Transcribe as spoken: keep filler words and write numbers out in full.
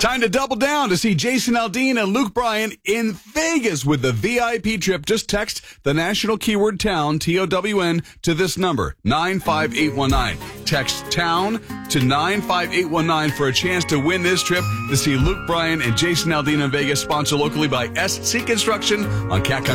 Time to double down to see Jason Aldean and Luke Bryan in Vegas with the V I P trip. Just text the national keyword town, T O W N, to this number, nine five eight one nine. Text town to nine five eight one nine for a chance to win this trip to see Luke Bryan and Jason Aldean in Vegas, sponsored locally by S C Construction on Cat